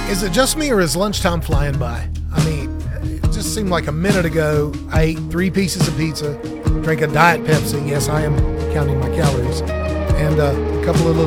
Is it just me or is lunchtime flying by? I mean, it just seemed like a minute ago I ate 3 pieces of pizza, drank a Diet Pepsi. Yes, I am counting my calories. And a couple of little